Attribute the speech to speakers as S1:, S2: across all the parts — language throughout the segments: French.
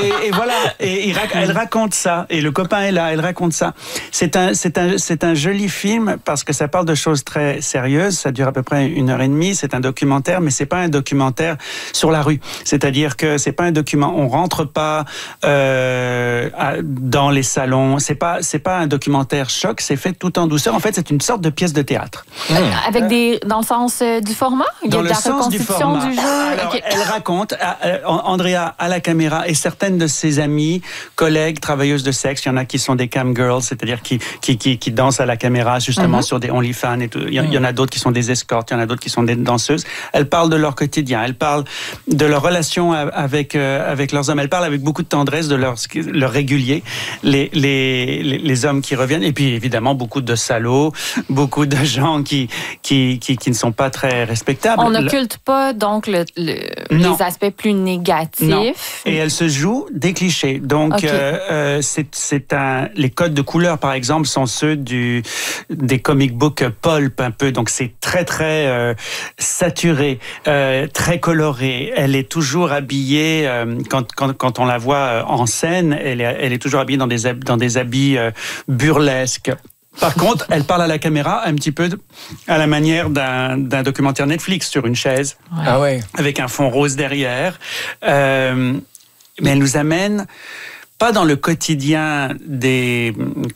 S1: Et voilà, elle raconte ça, et le copain est là, elle raconte ça. C'est un joli film parce que ça parle de choses très sérieuses, ça dure à peu près 1h30, c'est un documentaire, mais c'est pas un documentaire sur la rue. C'est-à-dire que c'est pas un document, on rentre pas dans les salons, c'est pas un documentaire choc, c'est fait tout en douceur. En fait, c'est une sorte de pièce de théâtre.
S2: Avec dans le sens du format? Il y a de la reconstitution du jeu?
S1: Alors, okay. Elle raconte, Andrea à la caméra et certaines de ses amies, collègues, travailleuses de sexe, il y en a qui sont des cam girls, c'est-à-dire qui dansent à la caméra justement sur des OnlyFans et tout. Il y en a d'autres qui sont des escortes, il y en a d'autres qui sont des danseuses. Elles parlent de leur quotidien, elles parlent de leur relation avec leurs hommes, elles parlent avec beaucoup de tendresse de leur régulier, les hommes qui reviennent, et puis évidemment beaucoup de salauds, beaucoup de gens qui ne sont pas très respectables.
S2: On n'occulte pas donc les aspects plus négatifs.
S1: Non. Et elle se joue des clichés. Donc, les codes de couleur, par exemple, sont ceux des comic books pulp un peu. Donc, c'est très, très saturé, très coloré. Elle est toujours habillée, quand on la voit en scène, elle est toujours habillée dans des habits burlesques. Par contre, elle parle à la caméra un petit peu à la manière d'un documentaire Netflix sur une chaise, avec un fond rose derrière. Mais elle nous amène pas dans le quotidien des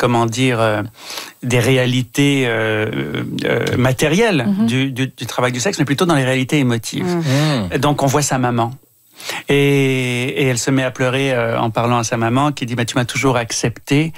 S1: réalités matérielles du travail du sexe, mais plutôt dans les réalités émotives. Donc, on voit sa maman. Et elle se met à pleurer en parlant à sa maman qui dit tu m'as toujours accepté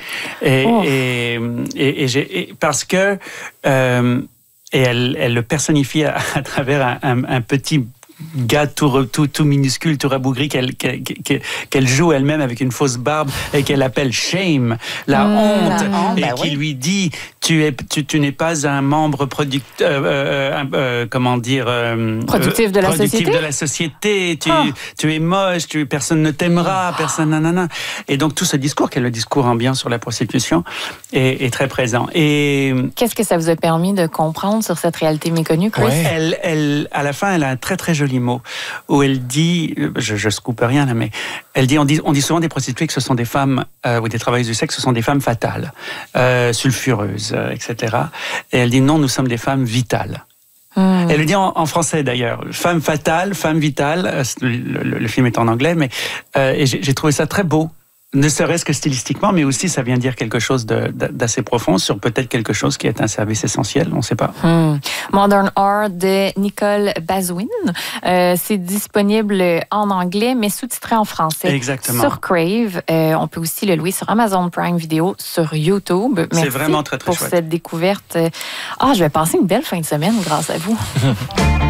S1: parce que elle le personnifie à travers un petit gars tout minuscule, tout rabougri qu'elle joue elle-même avec une fausse barbe et qu'elle appelle Shame, la honte, et qui lui dit tu n'es pas un membre productif de la société, tu es moche, personne ne t'aimera, personne nanana. Et donc tout ce discours, qui est le discours ambiant sur la prostitution, est très présent. Et
S2: qu'est-ce que ça vous a permis de comprendre sur cette réalité méconnue, Chris?
S1: Elle, à la fin, elle a un très très joli mot où elle dit, je scoop rien là, mais elle dit, on dit souvent des prostituées que ce sont des femmes ou des travailleuses du sexe, ce sont des femmes fatales, sulfureuses, etc. Et elle dit non, nous sommes des femmes vitales. Elle le dit en français d'ailleurs, femme fatale, femme vitale. Le film est en anglais, mais et j'ai trouvé ça très beau. Ne serait-ce que stylistiquement, mais aussi ça vient dire quelque chose d'assez profond sur peut-être quelque chose qui est un service essentiel, on ne sait pas.
S2: Modern Art de Nicole Bazouin. C'est disponible en anglais, mais sous-titré en français.
S1: Exactement.
S2: Sur Crave. On peut aussi le louer sur Amazon Prime Video, sur YouTube. Merci.
S1: C'est vraiment très, très
S2: pour
S1: chouette.
S2: cette découverte. Je vais passer une belle fin de semaine grâce à vous.